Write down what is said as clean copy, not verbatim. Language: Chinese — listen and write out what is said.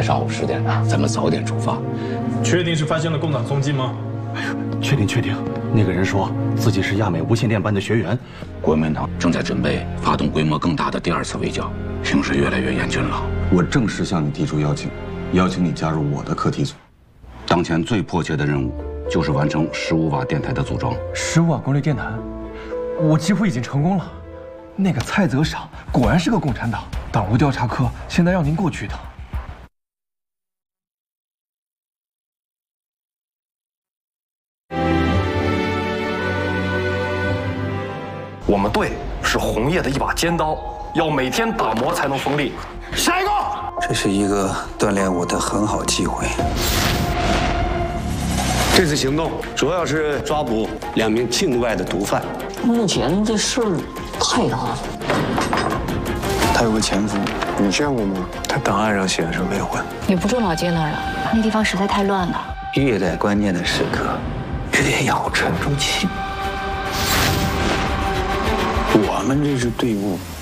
上午10点呢，咱们早点出发。 确定是发现了共党踪迹吗？ 确定。那个人说自己是亚美无线电班的学员。 国民党正在准备发动规模更大的第2次围剿，形势越来越严峻了。 我正式向你提出邀请你加入我的课题组。 当前最迫切的任务就是完成15瓦电台的组装。 15瓦功率电台，我几乎已经成功了。那个蔡泽赏果然是个共产党，党务调查科现在让您过去一趟。 我们队是红叶的一把尖刀，要每天打磨才能锋利。下一个， 这是一个锻炼我的很好机会。 这次行动主要是抓捕2名境外的毒贩。 目前这事儿太大了。 他有个前夫， 你见过吗？ 他档案上写的是未婚。 你不住老街那儿了？那地方实在太乱了。 越在关键的时刻，越要沉住气。我们这支队伍